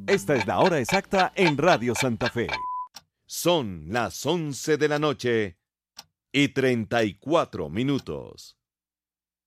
Esta es la hora exacta en Radio Santa Fe. Son las 11 de la noche y 34 minutos.